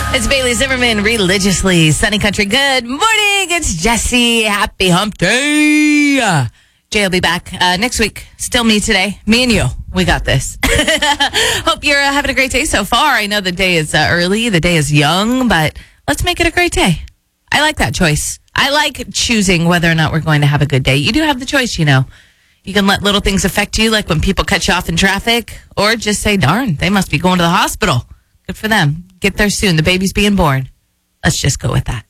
It's Bailey Zimmerman, religiously Sunny Country. Good morning. It's Jesse. Happy hump day. Jay will be back next week. Still me today. Me and you. We got this. Hope you're having a great day so far. I know the day is early. The day is young, but let's make it a great day. I like that choice. I like choosing whether or not we're going to have a good day. You do have the choice, you know. You can let little things affect you, like when people cut you off in traffic, or just say, darn, they must be going to the hospital. Good for them. Get there soon. The baby's being born. Let's just go with that.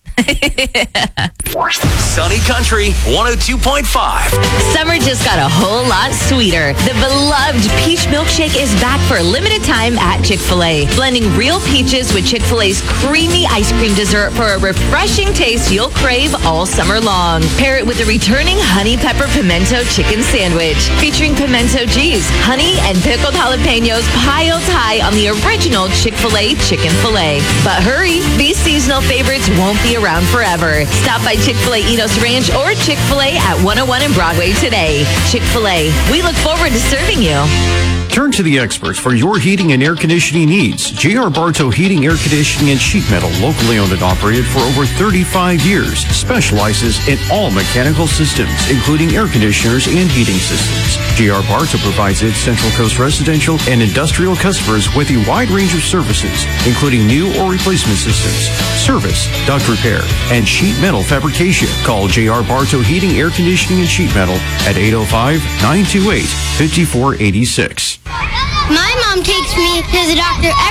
Sunny Country 102.5. Summer just got a whole lot sweeter. The beloved peach milkshake is back for a limited time at Chick-fil-A. Blending real peaches with Chick-fil-A's creamy ice cream dessert for a refreshing taste you'll crave all summer long. Pair it with a returning honey pepper pimento chicken sandwich featuring pimento cheese, honey, and pickled jalapenos piled high on the original Chick-fil-A chicken filet. But hurry, these seasonal favorites won't be around forever. Stop by Chick-fil-A Enos Ranch or Chick-fil-A at 101 and Broadway today. Chick-fil-A, we look forward to serving you. Turn to the experts for your heating and air conditioning needs. J.R. Bartow Heating, Air Conditioning, and Sheet Metal, locally owned and operated for over 35 years, specializes in all mechanical systems, including air conditioners and heating systems. J.R. Bartow provides its Central Coast residential and industrial customers with a wide range of services, including new or replacement systems, service, duct repair, and sheet metal fabrication. Call J.R. Bartow Heating, Air Conditioning, and Sheet Metal at 805-928-5486. My mom takes me to the doctor